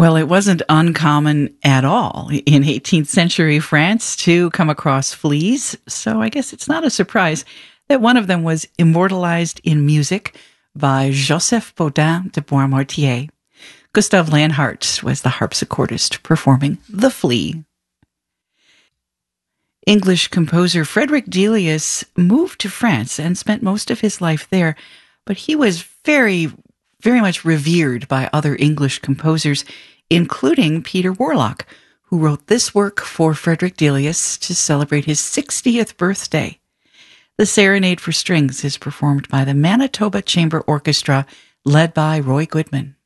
Well, it wasn't uncommon at all in 18th century France to come across fleas, so I guess it's not a surprise that one of them was immortalized in music by Joseph Bodin de Boismortier. Gustav Lanhart was the harpsichordist performing The Flea. English composer Frederick Delius moved to France and spent most of his life there, but he was very much revered by other English composers, including Peter Warlock, who wrote this work for Frederick Delius to celebrate his 60th birthday. The Serenade for Strings is performed by the Manitoba Chamber Orchestra, led by Roy Goodman.